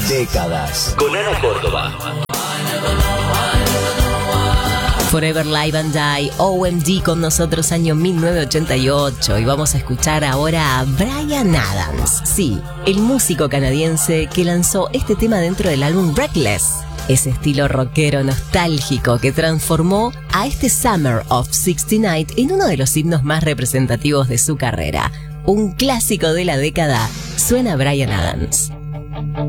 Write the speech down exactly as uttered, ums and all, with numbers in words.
Décadas. Con Ana Córdoba. Forever Live and Die, O M D con nosotros, año mil novecientos ochenta y ocho. Y vamos a escuchar ahora a Bryan Adams. Sí, el músico canadiense que lanzó este tema dentro del álbum Reckless. Ese estilo rockero nostálgico que transformó a este Summer of sixty Night en uno de los himnos más representativos de su carrera. Un clásico de la década. Suena Bryan Adams.